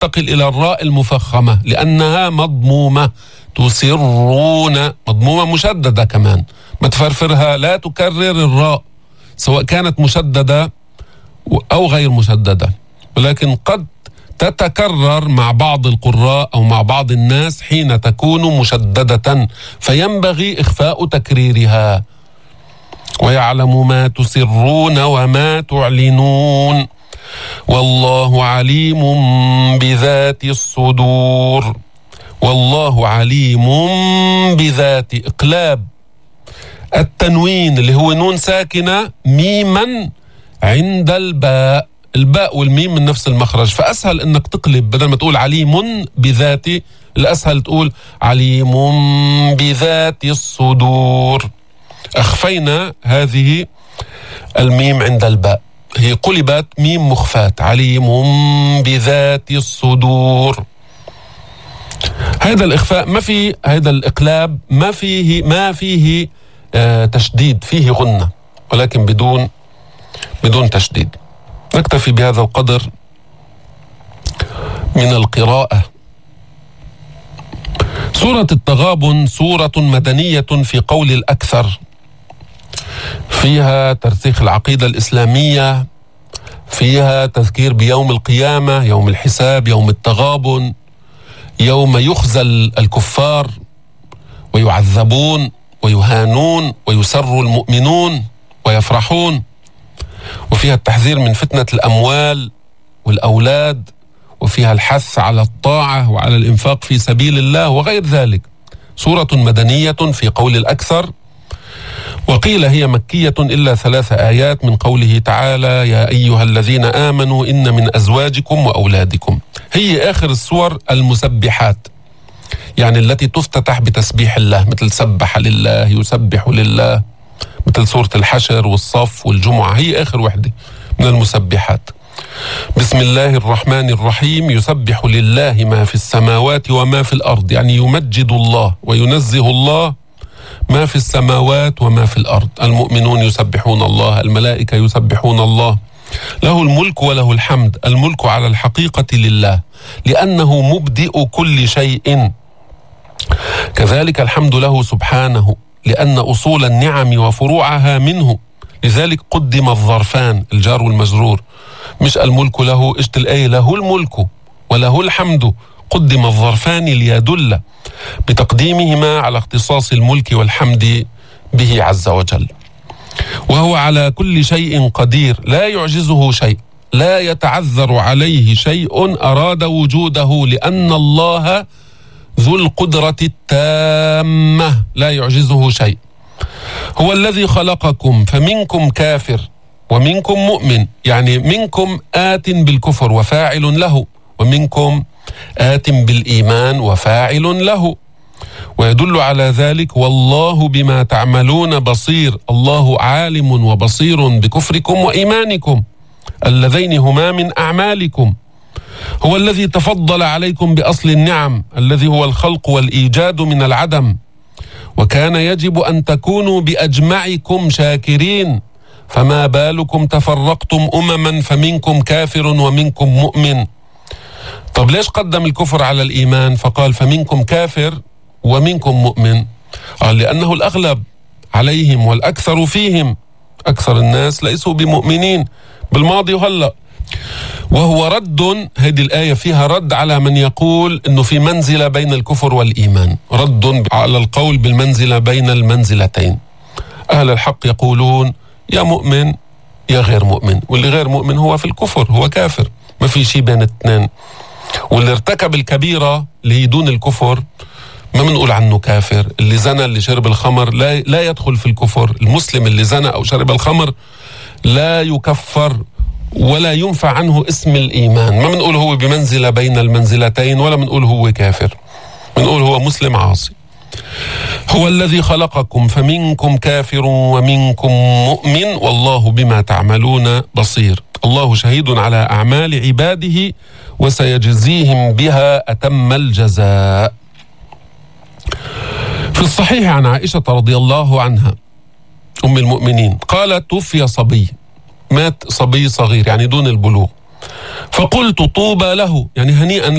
تنتقل إلى الراء المفخمة لأنها مضمومة. تسرون مضمومة مشددة كمان، ما تفرفرها، لا تكرر الراء سواء كانت مشددة أو غير مشددة، ولكن قد تتكرر مع بعض القراء أو مع بعض الناس حين تكون مشددة، فينبغي إخفاء تكريرها. ويعلم ما تسرون وما تعلنون والله عليم بذات الصدور. والله عليم بذات، إقلاب التنوين اللي هو نون ساكنة ميما عند الباء، الباء والميم من نفس المخرج، فأسهل أنك تقلب، بدل ما تقول عليم بذات الأسهل تقول عليم بذات الصدور. أخفينا هذه الميم عند الباء، هي قلبت ميم مخفات، عليم بذات الصدور. هذا الإخفاء ما في، هذا الإقلاب ما فيه تشديد، فيه غنة ولكن بدون تشديد. نكتفي بهذا القدر من القراءة. سورة التغابن سورة مدنية في قول الأكثر، فيها ترسيخ العقيدة الإسلامية، فيها تذكير بيوم القيامة، يوم الحساب، يوم التغابن، يوم يخزل الكفار ويعذبون ويهانون ويسر المؤمنون ويفرحون، وفيها التحذير من فتنة الأموال والأولاد، وفيها الحث على الطاعة وعلى الإنفاق في سبيل الله وغير ذلك. سورة مدنية في قول الأكثر، وقيل هي مكية إلا 3 آيات من قوله تعالى يا أيها الذين آمنوا إن من أزواجكم وأولادكم. هي آخر السور المسبحات، يعني التي تفتتح بتسبيح الله، مثل سبح لله، يسبح لله، مثل سورة الحشر والصف والجمعة، هي آخر وحدة من المسبحات. بسم الله الرحمن الرحيم، يسبح لله ما في السماوات وما في الأرض، يعني يمجد الله وينزه الله ما في السماوات وما في الأرض. المؤمنون يسبحون الله، الملائكة يسبحون الله، له الملك وله الحمد. الملك على الحقيقة لله لأنه مبدئ كل شيء، كذلك الحمد له سبحانه لأن أصول النعم وفروعها منه، لذلك قدم الظرفان الجار والمجرور، مش الملك له، اشت الآية له الملك وله الحمد، قدم الظرفان ليدل بتقديمهما على اختصاص الملك والحمد به عز وجل. وهو على كل شيء قدير، لا يعجزه شيء، لا يتعذر عليه شيء أراد وجوده، لأن الله ذو القدرة التامة لا يعجزه شيء. هو الذي خلقكم فمنكم كافر ومنكم مؤمن، يعني منكم آت بالكفر وفاعل له، ومنكم آت بالإيمان وفاعل له. ويدل على ذلك والله بما تعملون بصير، الله عالم وبصير بكفركم وإيمانكم اللذين هما من أعمالكم. هو الذي تفضل عليكم بأصل النعم الذي هو الخلق والإيجاد من العدم، وكان يجب أن تكونوا بأجمعكم شاكرين، فما بالكم تفرقتم أمما فمنكم كافر ومنكم مؤمن. طب ليش قدم الكفر على الإيمان فقال فمنكم كافر ومنكم مؤمن؟ قال لأنه الأغلب عليهم والأكثر فيهم، أكثر الناس ليسوا بمؤمنين بالماضي وهلأ. وهو رد، هذه الآية فيها رد على من يقول أنه في منزلة بين الكفر والإيمان، رد على القول بالمنزلة بين المنزلتين. أهل الحق يقولون يا مؤمن يا غير مؤمن، واللي غير مؤمن هو في الكفر، هو كافر، ما في شيء بين الاثنين. واللي ارتكب الكبيرة اللي هي دون الكفر ما بنقول عنه كافر. اللي زنى، اللي شرب الخمر لا يدخل في الكفر. المسلم اللي زنى أو شرب الخمر لا يكفر ولا ينفع عنه اسم الإيمان. ما بنقول هو بمنزلة بين المنزلتين، ولا بنقول هو كافر، بنقول هو مسلم عاصي. هو الذي خلقكم فمنكم كافر ومنكم مؤمن والله بما تعملون بصير. الله شهيد على أعمال عباده وسيجزيهم بها أتم الجزاء. في الصحيح عن عائشة رضي الله عنها أم المؤمنين قالت توفي صبي، مات صبي صغير يعني دون البلوغ، فقلت طوبى له، يعني هنيئا